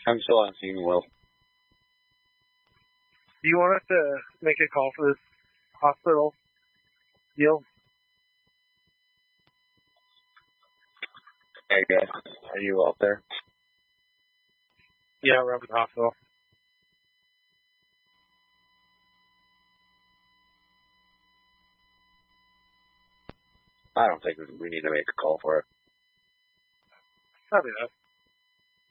I'm still on scene, Will. Do you want us to make a call for this hospital deal? Hey guys, are you out there? Yeah, we're up at the hospital. I don't think we need to make a call for it. Probably not.